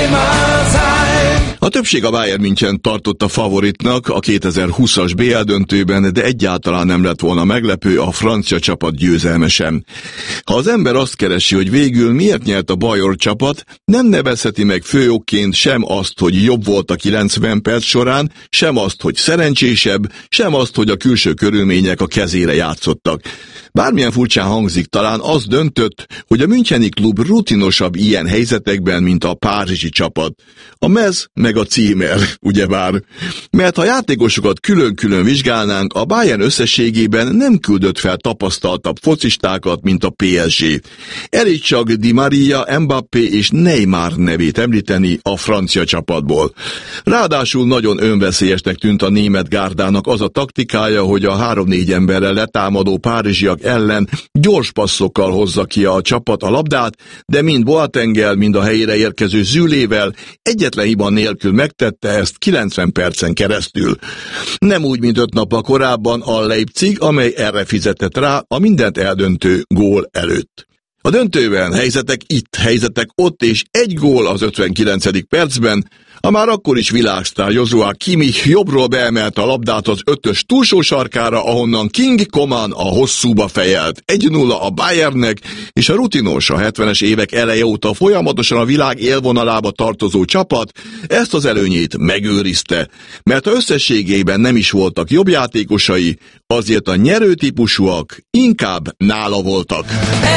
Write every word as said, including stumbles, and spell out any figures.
A többség a Bayern München tartotta favoritnak a kétezer-húszas bé el döntőben, de egyáltalán nem lett volna meglepő a francia csapat győzelme sem. Ha az ember azt keresi, hogy végül miért nyert a bajor csapat, nem nevezheti meg főokként sem azt, hogy jobb volt a kilencven perc során, sem azt, hogy szerencsésebb, sem azt, hogy a külső körülmények a kezére játszottak. Bármilyen furcsán hangzik, talán az döntött, hogy a müncheni klub rutinosabb ilyen helyzetekben, mint a párizsi csapat. A mez meg a címer, ugyebár. Mert ha játékosokat külön-külön vizsgálnánk, a Bayern összességében nem küldött fel tapasztaltabb focistákat, mint a pé es gé. Elég csak Di Maria, Mbappé és Neymar nevét említeni a francia csapatból. Ráadásul nagyon önveszélyesnek tűnt a német gárdának az a taktikája, hogy a három-négy emberrel letámadó párizsiak ellen gyors passzokkal hozza ki a csapat a labdát, de mind Boatenggel, mind a helyére érkező Zülével egyetlen hiba nélkül megtette ezt kilencven percen keresztül. Nem úgy, mint öt nappal korábban a Leipzig, amely erre fizetett rá a mindent eldöntő gól előtt. A döntőben helyzetek itt, helyzetek ott, és egy gól az ötvenkilencedik percben, a már akkor is világsztár Joshua Kimmich jobbról beemelte a labdát az ötös túlsó sarkára, ahonnan King Coman a hosszúba fejelt. egy nulla a Bayernnek, és a rutinos, a hetvenes évek eleje óta folyamatosan a világ élvonalába tartozó csapat ezt az előnyét megőrizte, mert ha összességében nem is voltak jobb játékosai, azért a nyerő típusúak inkább nála voltak.